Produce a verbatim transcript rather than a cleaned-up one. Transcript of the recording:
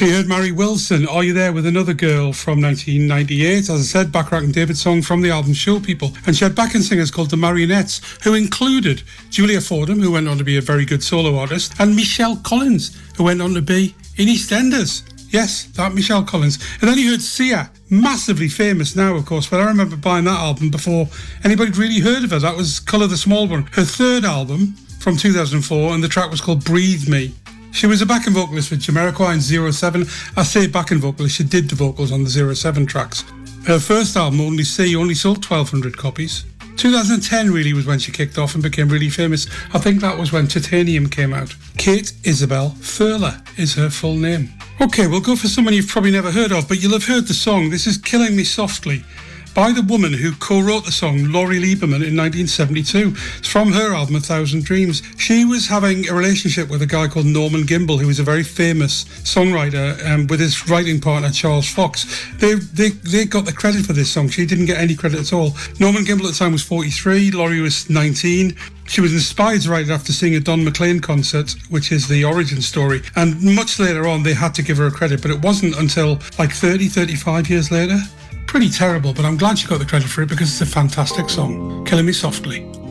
So you heard Mary Wilson, Are You There, with Another Girl from nineteen ninety-eight. As I said, Bacharach and David song from the album Show People. And she had backing singers called the Marionettes, who included Julia Fordham, who went on to be a very good solo artist, and Michelle Collins, who went on to be in EastEnders. Yes, that Michelle Collins. And then you heard Sia, massively famous now, of course, but I remember buying that album before anybody really heard of her. That was Colour the Small One, her third album from two thousand four, and the track was called Breathe Me. She was a backing vocalist with Jamiroquai and Zero Seven. I say backing vocalist, she did the vocals on the Zero Seven tracks. Her first album, Only See, only sold twelve hundred copies. two thousand ten really was when she kicked off and became really famous. I think that was when Titanium came out. Kate Isabel Furler is her full name. Okay, we'll go for someone you've probably never heard of, but you'll have heard the song. This is Killing Me Softly, by the woman who co-wrote the song, Laurie Lieberman, in nineteen seventy-two. It's from her album, A Thousand Dreams. She was having a relationship with a guy called Norman Gimbel, who was a very famous songwriter, um, with his writing partner, Charles Fox. They, they they got the credit for this song. She didn't get any credit at all. Norman Gimbel at the time was forty-three, Laurie was nineteen. She was inspired to write it after seeing a Don McLean concert, which is the origin story. And much later on, they had to give her a credit, but it wasn't until like thirty, thirty-five years later. Pretty terrible, but I'm glad she got the credit for it because it's a fantastic song. Killing Me Softly.